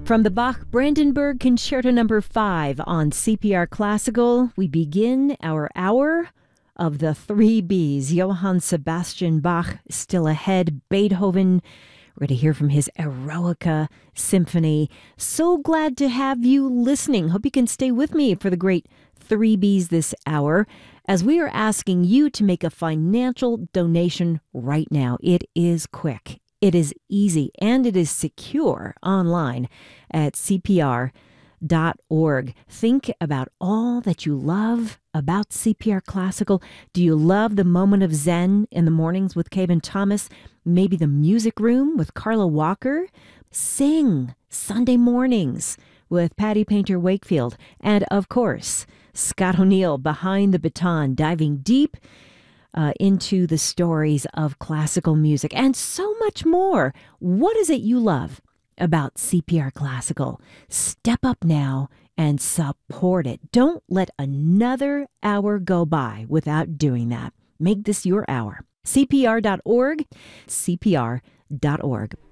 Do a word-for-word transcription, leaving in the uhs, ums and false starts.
From the Bach Brandenburg Concerto Number five on C P R Classical, we begin our hour of the three B's. Johann Sebastian Bach still ahead. Beethoven, we're going to hear from his Eroica Symphony. So glad to have you listening. Hope you can stay with me for the great three B's this hour, as we are asking you to make a financial donation right now. It is quick, it is easy, and it is secure online at C P R dot org. Think about all that you love about C P R Classical. Do you love the moment of Zen in the mornings with Kevin Thomas? Maybe the music room with Carla Walker? Sing Sunday mornings with Patty Painter Wakefield. And of course, Scott O'Neill behind the baton, diving deep uh, into the stories of classical music and so much more. What is it you love about C P R Classical? Step up now and support it. Don't let another hour go by without doing that. Make this your hour. C P R dot org, C P R dot org.